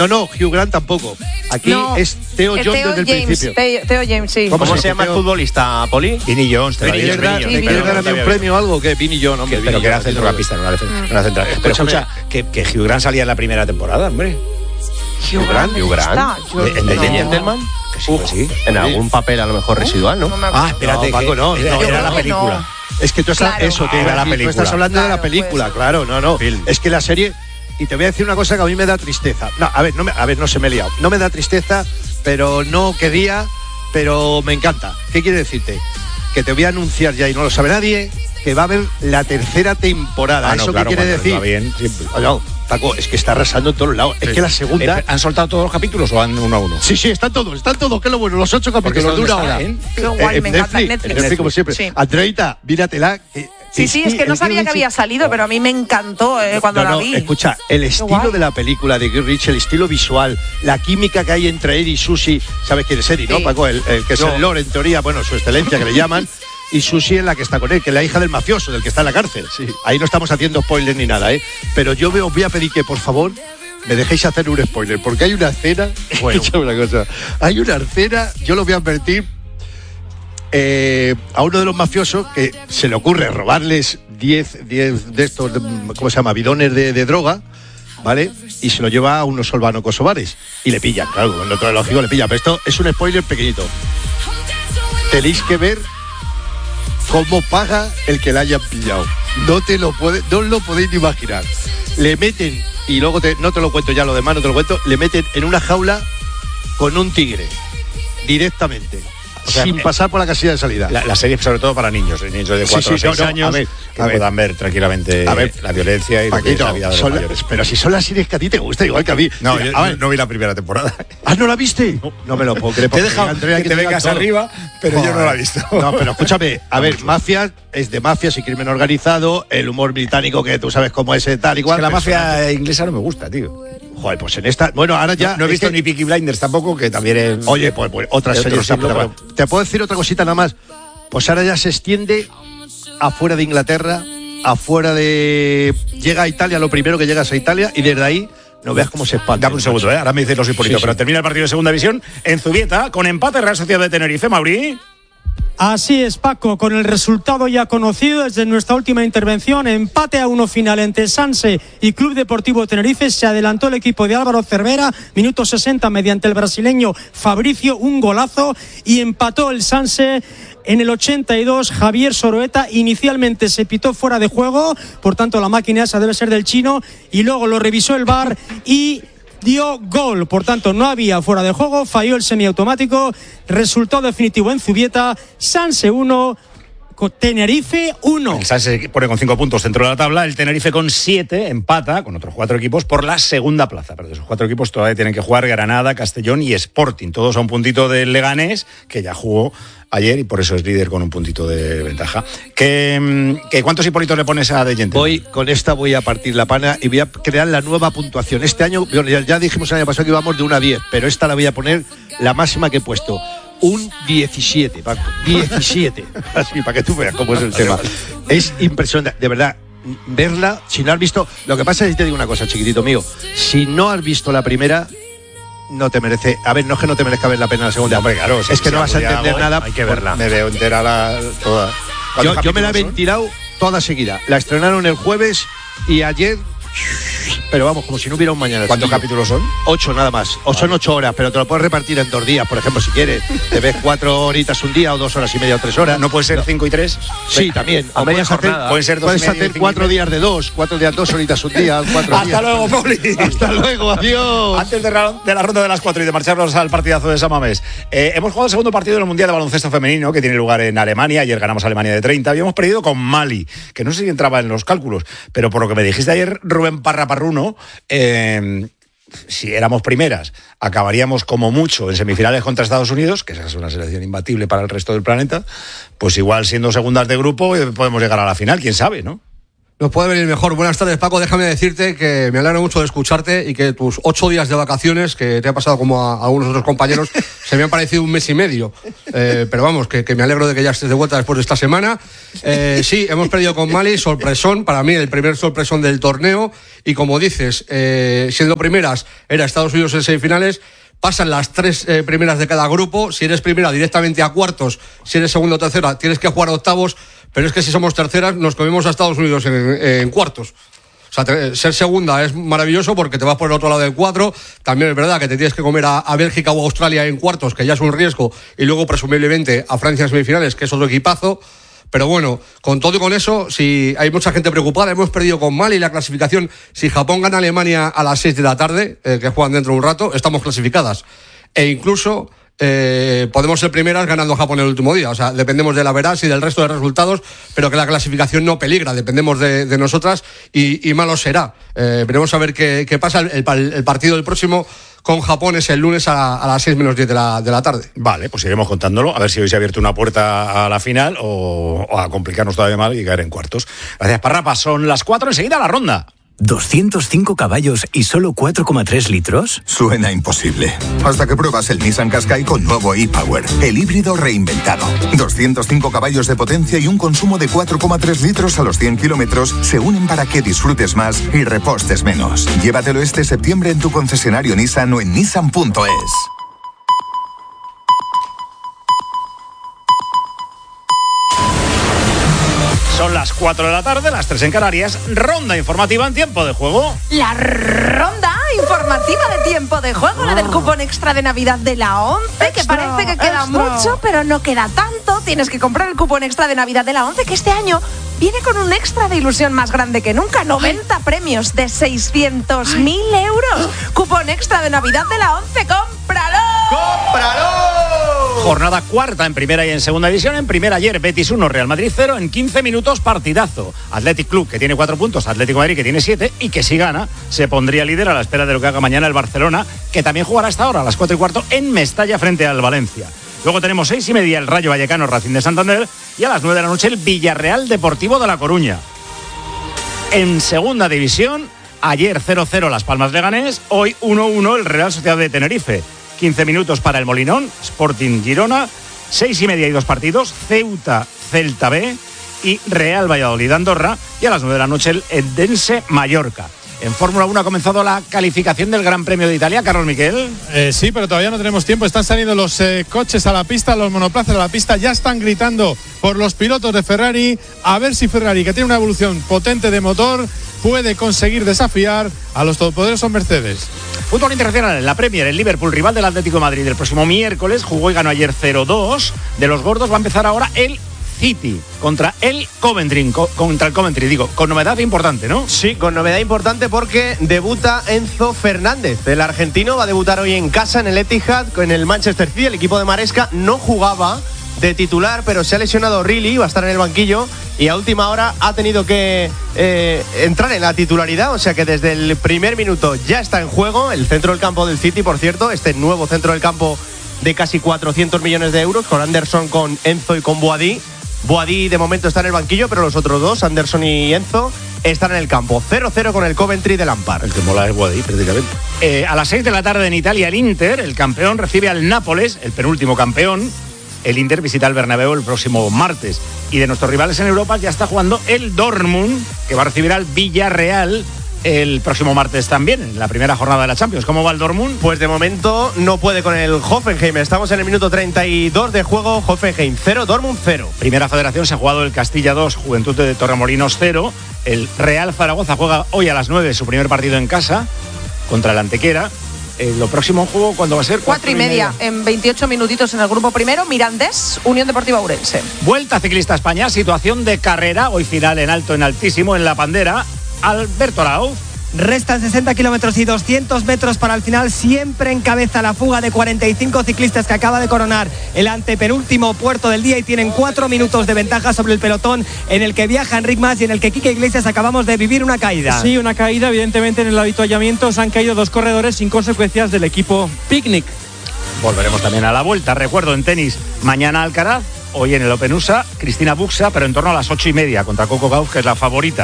No, Hugh Grant tampoco. Aquí es Theo Jones desde el principio. Theo James, sí. ¿Cómo se llama el futbolista, Poli? Vinnie Jones. ¿Quieres darme un premio o algo? ¿Qué? Vinnie Jones, hombre. Pero que era centrocampista, no era central. Pero escucha, que Hugh Grant salía en la primera temporada, hombre. Hugh Grant. ¿En The Gentleman? Sí. En algún papel a lo mejor residual, ¿no? Espérate. No, Paco, no. Era la película. No. Es que tú estás... Claro. Eso, te Era la tú película. estás hablando de la película, pues. claro. No. Es que la serie... Y te voy a decir una cosa que a mí me da tristeza. No, no se me he liado. No me da tristeza, pero no quería, pero me encanta. ¿Qué quiere decirte? Que te voy a anunciar ya, y no lo sabe nadie, que va a haber la tercera temporada. ¿Eso qué quiere decir? Va bien, siempre. No, Paco, es que está arrasando en todos lados. Sí. Es que la segunda... ¿Han soltado todos los capítulos o van uno a uno? Sí, están todos, que es lo bueno. Los 8 capítulos de una hora. Qué guay, me encanta Netflix, como siempre. Sí. Andreita, míratela. Sí, es que no sabía que había salido, pero a mí me encantó cuando la vi. Escucha, el estilo de la película de Guy Ritchie, el estilo visual, la química que hay entre él y Susie, ¿sabes quién es Eddie, no, Paco? El que es el Lord, en teoría, bueno, su excelencia que le llaman, y Susie es la que está con él, que es la hija del mafioso, del que está en la cárcel. Sí. Ahí no estamos haciendo spoilers ni nada, pero yo os voy a pedir que, por favor, me dejéis hacer un spoiler, porque hay una escena, una cosa, hay una escena, yo lo voy a advertir, a uno de los mafiosos que se le ocurre robarles 10 de estos, ¿cómo se llama? Bidones de droga, ¿vale? Y se lo lleva a unos solvano-kosovares y le pillan, claro, con otro lógico le pillan, pero esto es un spoiler pequeñito. Tenéis que ver cómo paga el que la hayan pillado. No os lo podéis ni imaginar. Le meten, y luego no te lo cuento ya, lo demás no te lo cuento, le meten en una jaula con un tigre, directamente. O sea, sin pasar por la casilla de salida. La serie es sobre todo para niños de 4 o 6 años que puedan ver tranquilamente la violencia y Paquito, la vida de los mayores. Pero si son las series que a ti te gustan, igual que a mí. No, yo no vi la primera temporada. ¿No la viste? No me lo puedo creer. Te he dejado que te vengas arriba, pero yo no la he visto. No, pero escúchame, a ver, mafia es de mafias y crimen organizado, el humor británico que tú sabes cómo es tal y cual. Es que la mafia inglesa no me gusta, tío. Joder, pues en esta... Bueno, ahora ya... No he visto ni Peaky Blinders tampoco, que también es... Oye, pues otra serie. ¿Te puedo decir otra cosita nada más? Pues ahora ya se extiende afuera de Inglaterra, llega a Italia, lo primero que llegas a Italia, y desde ahí no veas cómo se expande. Dame un segundo, ahora me dices los Hipólito, pero termina el partido de segunda división en Zubieta, con empate Real Sociedad de Tenerife, Mauri. Así es, Paco, con el resultado ya conocido desde nuestra última intervención, empate a 1 final entre Sanse y Club Deportivo Tenerife. Se adelantó el equipo de Álvaro Cervera, minuto 60, mediante el brasileño Fabricio, un golazo, y empató el Sanse en el 82, Javier Soroeta. Inicialmente se pitó fuera de juego, por tanto la máquina esa debe ser del chino, y luego lo revisó el VAR y dio gol, por tanto no había fuera de juego, falló el semiautomático. Resultado definitivo en Zubieta: Sanse 1, Tenerife 1. El Sanse pone con 5 puntos dentro de la tabla, el Tenerife con 7 empata con otros 4 equipos por la segunda plaza, pero de esos 4 equipos todavía tienen que jugar Granada, Castellón y Sporting, todos a un puntito del Leganés, que ya jugó ayer y por eso es líder con un puntito de ventaja. ¿Cuántos Hipólitos le pones a The Gentleman? Con esta voy a partir la pana y voy a crear la nueva puntuación. Este año, ya dijimos el año pasado que íbamos de 1 a 10, pero esta la voy a poner la máxima que he puesto. Un 17, Paco. 17. Así, para que tú veas cómo es el tema. Es impresionante, de verdad. Verla, si no has visto... Lo que pasa es que te digo una cosa, chiquitito mío. Si no has visto la primera, no te merece... A ver, no es que no te merezca ver la pena la segunda. Hombre, claro. Es que no vas a entender nada. Hay que verla. Me veo entera toda. Yo me la he ventilado toda seguida. La estrenaron el jueves y ayer... Pero vamos, como si no hubiera un mañana. ¿Cuántos capítulos son? 8 nada más. O son 8 horas, pero te lo puedes repartir en 2 días, por ejemplo, si quieres. Te ves 4 horitas un día o 2 horas y media o 3 horas. ¿No puede ser 5 y 3? Sí, también. A media jornada. Pueden ser 2 puedes hacer 4 días de 2, 4 días 2 horitas un día, 4 días. Hasta luego, Poli. Hasta luego, adiós. Antes de la ronda de las 4 y de marcharnos al partidazo de San Mamés, hemos jugado el segundo partido del Mundial de Baloncesto Femenino, que tiene lugar en Alemania. Ayer ganamos a Alemania de 30. Habíamos perdido con Mali, que no sé si entraba en los cálculos, pero por lo que me dijiste ayer, Rubén Parraparruno, si éramos primeras, acabaríamos como mucho en semifinales contra Estados Unidos, que esa es una selección imbatible para el resto del planeta. Pues igual siendo segundas de grupo podemos llegar a la final, quién sabe, ¿no? Nos puede venir mejor. Buenas tardes, Paco. Déjame decirte que me alegro mucho de escucharte y que tus 8 días de vacaciones, que te ha pasado como a algunos otros compañeros, se me han parecido 1 mes y medio. Pero vamos, que me alegro de que ya estés de vuelta después de esta semana. Sí, hemos perdido con Mali, sorpresón, para mí el primer sorpresón del torneo. Y como dices, siendo primeras, era Estados Unidos en semifinales. Pasan las 3 primeras de cada grupo. Si eres primera, directamente a cuartos. Si eres segunda o tercera, tienes que jugar a octavos. Pero es que si somos terceras, nos comemos a Estados Unidos en cuartos. O sea, ser segunda es maravilloso porque te vas por el otro lado del cuadro. También es verdad que te tienes que comer a Bélgica o a Australia en cuartos, que ya es un riesgo. Y luego, presumiblemente, a Francia en semifinales, que es otro equipazo. Pero bueno, con todo y con eso, si hay mucha gente preocupada, hemos perdido con Mali la clasificación. Si Japón gana a Alemania a las 6 de la tarde, que juegan dentro de un rato, estamos clasificadas. E incluso podemos ser primeras ganando a Japón el último día. O sea, dependemos de la veraz y del resto de resultados, pero que la clasificación no peligra, dependemos de nosotras y malo será. Veremos a ver qué pasa. El partido del próximo con Japón es el lunes a las 6 menos 10 de la tarde. Vale, pues iremos contándolo, a ver si hoy se ha abierto una puerta a la final o a complicarnos todavía más y caer en cuartos. Gracias, Parrapa. Son las 4, enseguida la ronda. 205 caballos y solo 4,3 litros. Suena imposible. Hasta que pruebas el Nissan Qashqai con nuevo e-Power, el híbrido reinventado. 205 caballos de potencia y un consumo de 4,3 litros a los 100 kilómetros se unen para que disfrutes más y repostes menos. Llévatelo este septiembre en tu concesionario Nissan o en nissan.es. Son las 4 de la tarde, las 3 en Canarias. Ronda informativa en tiempo de juego. La ronda informativa de tiempo de juego, la del cupón extra de Navidad de la 11, que parece que queda mucho, pero no queda tanto. Tienes que comprar el cupón extra de Navidad de la 11, que este año viene con un extra de ilusión más grande que nunca. 90 premios de 600.000 euros. Cupón extra de Navidad de la 11, ¡cómpralo! ¡Cómpralo! Jornada cuarta en primera y en segunda división. En primera ayer Betis 1, Real Madrid 0. En 15 minutos partidazo. Athletic Club, que tiene 4 puntos, Atlético de Madrid, que tiene 7, y que si gana se pondría líder a la espera de lo que haga mañana el Barcelona, que también jugará hasta ahora a las 4:15 en Mestalla frente al Valencia. Luego tenemos 6:30 el Rayo Vallecano Racing de Santander y a las 9 de la noche el Villarreal Deportivo de La Coruña. En segunda división, ayer 0-0 Las Palmas Leganés, hoy 1-1 el Real Sociedad de Tenerife. 15 minutos para el Molinón, Sporting Girona, 6:30 y 2 partidos, Ceuta Celta B y Real Valladolid Andorra, y a las 9 de la noche el Edense Mallorca. En Fórmula 1 ha comenzado la calificación del Gran Premio de Italia, Carlos Miquel. Sí, pero todavía no tenemos tiempo. Están saliendo los coches a la pista, los monoplazas a la pista. Ya están gritando por los pilotos de Ferrari. A ver si Ferrari, que tiene una evolución potente de motor, puede conseguir desafiar a los todopoderosos Mercedes. Fútbol internacional en la Premier, el Liverpool, rival del Atlético de Madrid el próximo miércoles, jugó y ganó ayer 0-2. De los gordos va a empezar ahora el City contra el Coventry, con novedad importante, ¿no? Sí, con novedad importante porque debuta Enzo Fernández. El argentino va a debutar hoy en casa en el Etihad con el Manchester City. El equipo de Maresca no jugaba de titular, pero se ha lesionado Riley, va a estar en el banquillo y a última hora ha tenido que entrar en la titularidad, o sea que desde el primer minuto ya está en juego el centro del campo del City, por cierto, este nuevo centro del campo de casi 400 millones de euros, con Anderson, con Enzo y con Boadí. Boadí de momento está en el banquillo, pero los otros dos, Anderson y Enzo, están en el campo. 0-0 con el Coventry de Lampard. El que mola es Boadí, prácticamente. A las 6 de la tarde en Italia, el Inter, el campeón, recibe al Nápoles, el penúltimo campeón. El Inter visita el Bernabéu el próximo martes. Y de nuestros rivales en Europa ya está jugando el Dortmund, que va a recibir al Villarreal el próximo martes también, en la primera jornada de la Champions. ¿Cómo va el Dortmund? Pues de momento no puede con el Hoffenheim. Estamos en el minuto 32 de juego. Hoffenheim 0, Dortmund 0. Primera Federación, se ha jugado el Castilla 2, Juventud de Torremolinos 0. El Real Zaragoza juega hoy a las 9 su primer partido en casa contra el Antequera. Lo próximo juego, ¿cuándo va a ser? 4:30, en 28 minutitos en el grupo primero, Mirandés, Unión Deportiva Ourense. Vuelta Ciclista España, situación de carrera, hoy final en alto, en altísimo, en la Pandera. Alberto Arauz. Restan 60 kilómetros y 200 metros para el final. Siempre encabeza la fuga de 45 ciclistas que acaba de coronar el antepenúltimo puerto del día y tienen 4 minutos de ventaja sobre el pelotón en el que viaja Enric Mas y en el que Quique Iglesias acabamos de vivir una caída. Sí, una caída, evidentemente en el avituallamiento se han caído 2 corredores sin consecuencias del equipo Picnic. Volveremos también a la vuelta. Recuerdo, en tenis, mañana Alcaraz, hoy en el Open USA, Cristina Buxa, pero en torno a las 8:30 contra Coco Gauff, que es la favorita.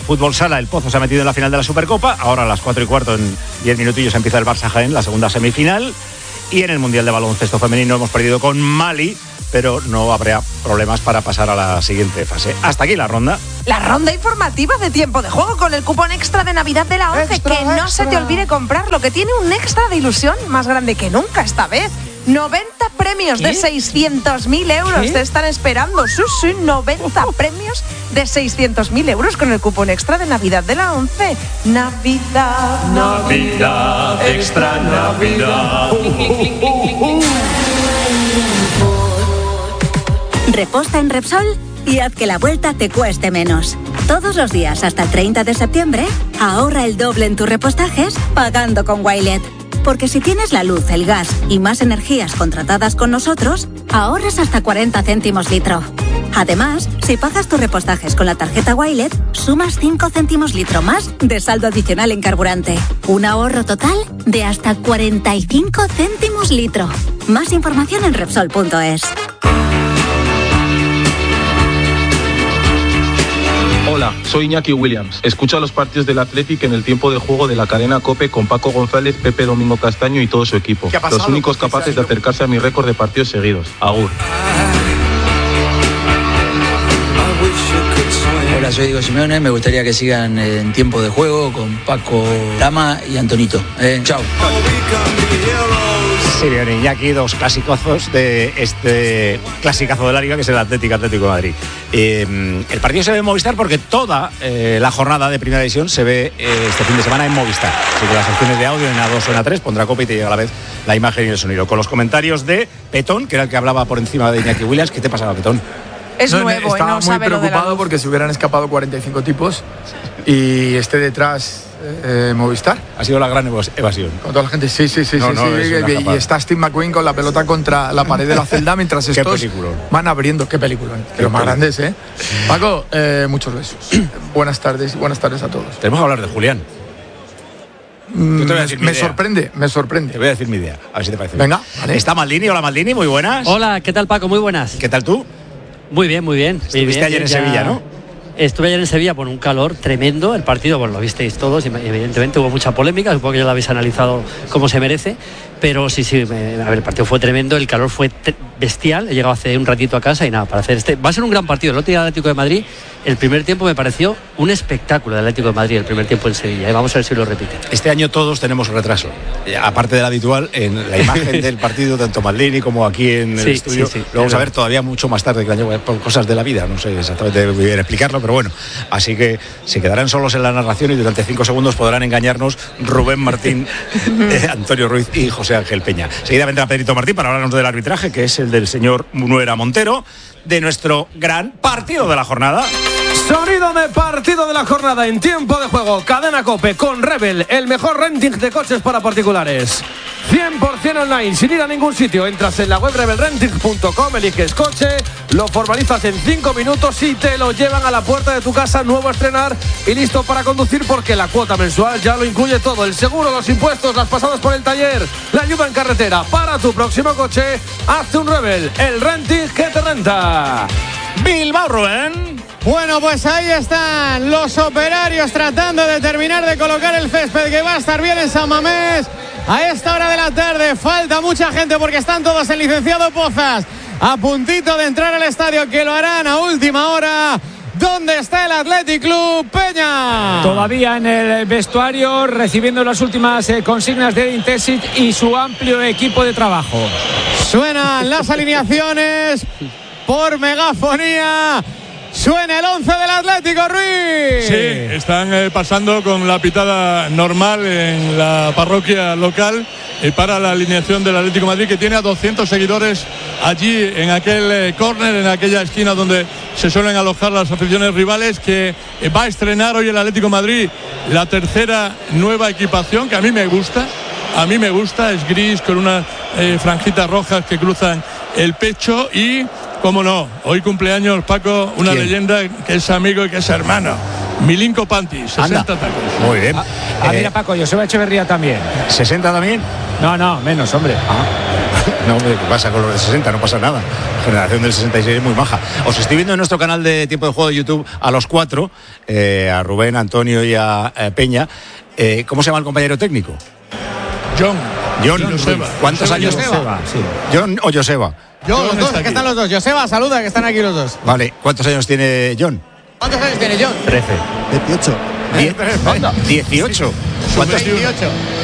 Fútbol Sala, el Pozo se ha metido en la final de la Supercopa. Ahora a las 4:15, en 10 minutillos, empieza el Barça Jaén, la segunda semifinal. Y en el Mundial de Baloncesto Femenino hemos perdido con Mali, pero no habrá problemas para pasar a la siguiente fase. Hasta aquí la ronda. La ronda informativa de tiempo de juego con el cupón extra de Navidad de la ONCE. Que no se te olvide comprarlo, que tiene un extra de ilusión más grande que nunca esta vez. 90 premios de 600.000 euros te están esperando. Sí, 90 premios de 600.000 euros con el cupón extra de Navidad de la ONCE. Navidad, Navidad, extra Navidad. Reposta en Repsol y haz que la vuelta te cueste menos. Todos los días hasta el 30 de septiembre, ahorra el doble en tus repostajes pagando con Wilet. Porque si tienes la luz, el gas y más energías contratadas con nosotros, ahorras hasta 40 céntimos litro. Además, si pagas tus repostajes con la tarjeta Wilet, sumas 5 céntimos litro más de saldo adicional en carburante. Un ahorro total de hasta 45 céntimos litro. Más información en Repsol.es. Hola, soy Iñaki Williams. Escucha los partidos del Athletic en el tiempo de juego de la cadena COPE con Paco González, Pepe Domingo Castaño y todo su equipo. Los únicos capaces de acercarse a mi récord de partidos seguidos. Agur. Hola, soy Diego Simeone. Me gustaría que sigan en tiempo de juego con Paco, Lama y Antonito. Chao. Simeone y Iñaki, dos clasicazos de este clasicazo de la Liga, que es el Atlético de Madrid. El partido se ve en Movistar porque toda la jornada de Primera División se ve este fin de semana en Movistar. Así que las opciones de audio en A2 o en A3 pondrá COPE y te llega a la vez la imagen y el sonido. Con los comentarios de Petón, que era el que hablaba por encima de Iñaki Williams. ¿Qué te pasaba, Petón? Es nuevo, estaba no muy sabe lo de la preocupado luz. porque se hubieran escapado 45 tipos y esté detrás Movistar. Ha sido la gran evasión. Con toda la gente, sí. Y está Steve McQueen con la pelota contra la pared de la celda mientras estos van abriendo. Qué película, que los más grandes, ¿eh? Paco, muchos besos. Buenas tardes a todos. Tenemos que hablar de Julián. Yo te voy a decir me sorprende. Te voy a decir mi idea, a ver si te parece. Venga, vale. Está Maldini. Hola, Maldini, muy buenas. Hola, ¿qué tal, Paco? Muy buenas. ¿Qué tal tú? Muy bien. Estuviste ayer en Sevilla, ¿no? Estuve ayer en Sevilla por un calor tremendo. El partido, bueno, lo visteis todos. Evidentemente hubo mucha polémica. Supongo que ya lo habéis analizado como se merece. Pero sí, a ver, el partido fue tremendo. El calor fue bestial. He llegado hace un ratito a casa y nada, para hacer va a ser un gran partido. El otro día Atlético de Madrid, el primer tiempo me pareció un espectáculo del Atlético de Madrid, el primer tiempo en Sevilla. Vamos a ver si lo repite. Este año todos tenemos retraso. Aparte del habitual, en la imagen del partido, tanto Maldini como aquí en el estudio. Lo vamos a ver todavía mucho más tarde que el año, por cosas de la vida. No sé exactamente muy bien explicarlo, pero bueno. Así que se quedarán solos en la narración y durante 5 segundos podrán engañarnos Rubén Martín, Antonio Ruiz y José Ángel Peña. Seguida vendrá Pedrito Martín para hablarnos del arbitraje, que es el del señor Munuera Montero, de nuestro gran partido de la jornada. Sonido de partido de la jornada en tiempo de juego. Cadena COPE con Rebel, el mejor renting de coches para particulares. 100% online, sin ir a ningún sitio. Entras en la web rebelrenting.com, eliges coche, lo formalizas en 5 minutos y te lo llevan a la puerta de tu casa, nuevo a estrenar y listo para conducir, porque la cuota mensual ya lo incluye todo. El seguro, los impuestos, las pasadas por el taller, la ayuda en carretera. Para tu próximo coche, hazte un Rebel, el renting que te renta. Bilbao, Rubén. Bueno, pues ahí están los operarios tratando de terminar de colocar el césped, que va a estar bien en San Mamés. A esta hora de la tarde falta mucha gente porque están todos en Licenciado Pozas a puntito de entrar al estadio, que lo harán a última hora. ¿Dónde está el Athletic Club, Peña? Todavía en el vestuario, recibiendo las últimas consignas de Intesit y su amplio equipo de trabajo. Suenan las alineaciones por megafonía. Suena el 11 del Atlético, Ruiz. Sí, están pasando con la pitada normal en la parroquia local para la alineación del Atlético de Madrid, que tiene a 200 seguidores allí en aquel córner, en aquella esquina donde se suelen alojar las aficiones rivales, que va a estrenar hoy el Atlético de Madrid la tercera nueva equipación, que a mí me gusta, es gris con unas franjitas rojas que cruzan el pecho y... ¿Cómo no? Hoy cumpleaños, Paco, una leyenda que es amigo y que es hermano. Milinko Pantic, 60 tacos. Muy bien. Mira, Paco, Joseba Echeverría también. ¿60 también? No, menos, hombre. No, ¿qué pasa con los de 60? No pasa nada. La generación del 66 es muy maja. Os estoy viendo en nuestro canal de Tiempo de Juego de YouTube a los 4, a Rubén, a Antonio y a Peña. ¿Cómo se llama el compañero técnico? John. Joseba. ¿Cuántos años? Joseba, sí. ¿John o Joseba? Los dos, que están los dos. Joseba, saluda, que están aquí los dos. Vale, ¿cuántos años tiene John? ¿Cuántos años tiene John? 13. 28. 18. ¿Cuántos? 28.